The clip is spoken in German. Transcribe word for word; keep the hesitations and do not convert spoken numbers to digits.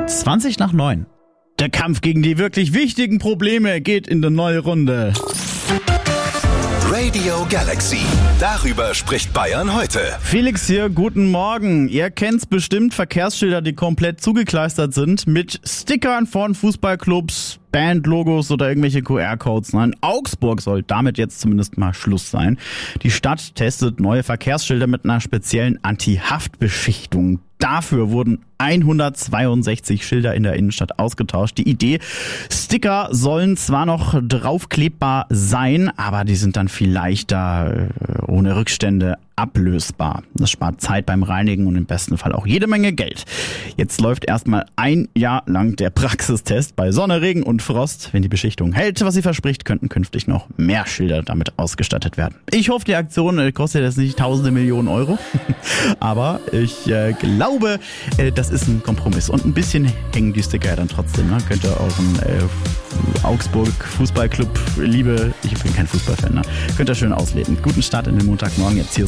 zwanzig nach neun. Der Kampf gegen die wirklich wichtigen Probleme geht in die neue Runde. Radio Galaxy. Darüber spricht Bayern heute. Felix hier, guten Morgen. Ihr kennt's bestimmt, Verkehrsschilder, die komplett zugekleistert sind mit Stickern von Fußballclubs, Bandlogos oder irgendwelche Q R-Codes. In Augsburg soll damit jetzt zumindest mal Schluss sein. Die Stadt testet neue Verkehrsschilder mit einer speziellen Anti-Haftbeschichtung. Dafür wurden hundertzweiundsechzig Schilder in der Innenstadt ausgetauscht. Die Idee, Sticker sollen zwar noch draufklebbar sein, aber die sind dann viel leichter, ohne Rückstände ablösbar. Das spart Zeit beim Reinigen und im besten Fall auch jede Menge Geld. Jetzt läuft erstmal ein Jahr lang der Praxistest bei Sonne, Regen und Frost. Wenn die Beschichtung hält, was sie verspricht, könnten künftig noch mehr Schilder damit ausgestattet werden. Ich hoffe, die Aktion kostet jetzt nicht tausende Millionen Euro, aber ich äh, glaube, äh, das ist ein Kompromiss. Und ein bisschen hängen die Sticker ja dann trotzdem. Ne? Könnt ihr euren äh, Augsburg Fußballclub Liebe, ich bin kein Fußballfan, ne? Könnt ihr schön ausleben. Guten Start in den Montagmorgen, jetzt hier